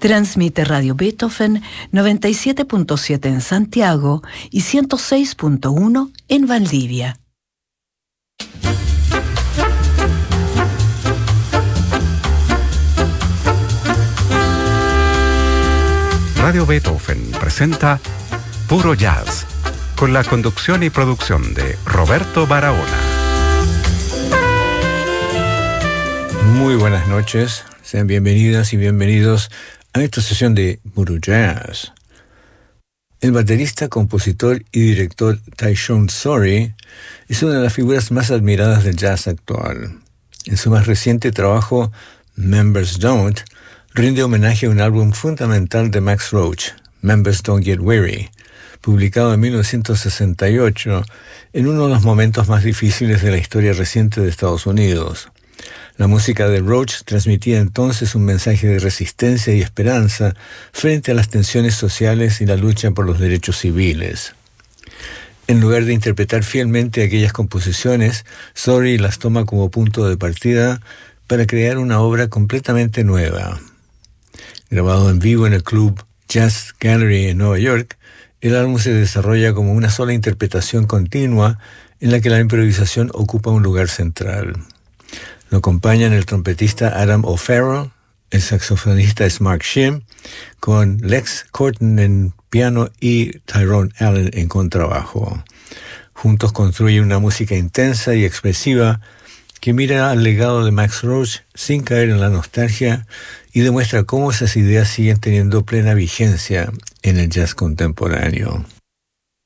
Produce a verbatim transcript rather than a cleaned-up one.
Transmite Radio Beethoven noventa y siete punto siete en Santiago y ciento seis punto uno en Valdivia. Radio Beethoven presenta Puro Jazz, con la conducción y producción de Roberto Barahona. Muy buenas noches, sean bienvenidas y bienvenidos a esta sesión de Puro Jazz. El baterista, compositor y director Tyshawn Sorey es una de las figuras más admiradas del jazz actual. En su más reciente trabajo, Members Don't, rinde homenaje a un álbum fundamental de Max Roach, Members Don't Get Weary, publicado en mil novecientos sesenta y ocho, en uno de los momentos más difíciles de la historia reciente de Estados Unidos. La música de Roach transmitía entonces un mensaje de resistencia y esperanza frente a las tensiones sociales y la lucha por los derechos civiles. En lugar de interpretar fielmente aquellas composiciones, Sorey las toma como punto de partida para crear una obra completamente nueva. Grabado en vivo en el club Jazz Gallery en Nueva York, el álbum se desarrolla como una sola interpretación continua en la que la improvisación ocupa un lugar central. Lo acompañan el trompetista Adam O'Farrell, el saxofonista es Mark Shim, con Lex Corton en piano y Tyrone Allen en contrabajo. Juntos construyen una música intensa y expresiva que mira al legado de Max Roach sin caer en la nostalgia y demuestra cómo esas ideas siguen teniendo plena vigencia en el jazz contemporáneo.